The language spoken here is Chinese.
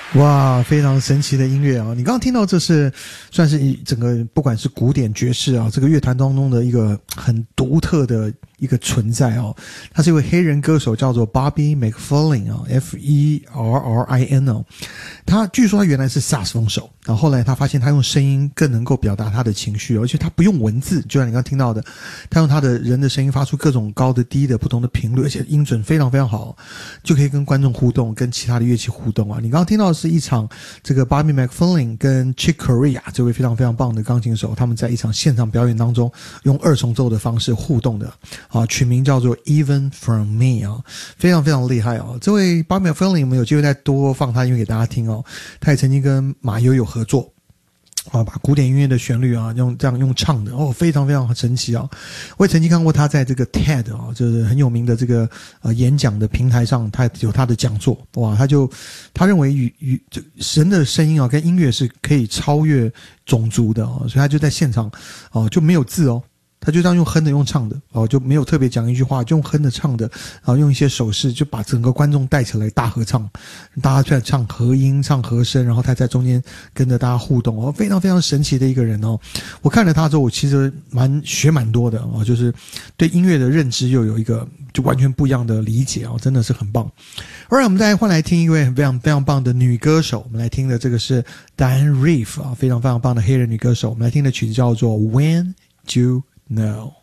哇，非常神奇的音乐啊！你刚刚听到这是算是一整个不管是古典爵士啊，这个乐坛当中的一个很独特的一个存在哦。他是一位黑人歌手，叫做 Bobby McFerrin 啊 ，Ferrin 哦。他据说他原来是萨克斯风手，然后后来他发现他用声音更能够表达他的情绪，而且他不用文字，就像你刚刚听到的，他用他的人的声音发出各种高的低的不同的频率，而且音准非常非常好，就可以跟观众互动，跟其他的乐器互动啊。你刚刚听到的是一场这个 Bobby McFerrin 跟 Chick Corea 这位非常非常棒的钢琴手，他们在一场现场表演当中用二重奏的方式互动的啊，取名叫做 Even From Me 啊，非常非常厉害哦。这位 Bobby McFerrin 我们有机会再多放他音乐给大家听哦。他也曾经跟马友友合作啊，把古典音乐的旋律啊用唱的哦，非常非常神奇啊！我也曾经看过他在这个 TED 啊，就是很有名的这个演讲的平台上，他有他的讲座哇，他认为神的声音啊跟音乐是可以超越种族的哦，所以他就在现场哦就没有字哦。他就这样用哼的用唱的哦，就没有特别讲一句话，就用哼的唱的，然后用一些手势就把整个观众带起来大合唱，大家在唱和音唱和声，然后他在中间跟着大家互动哦，非常非常神奇的一个人哦。我看了他之后，我其实学蛮多的哦，就是对音乐的认知又有一个就完全不一样的理解哦，真的是很棒。Alright， 我们再换来听一位非常非常棒的女歌手，我们来听的这个是 Dianne Reeves 啊，非常非常棒的黑人女歌手，我们来听的曲子叫做 When You Know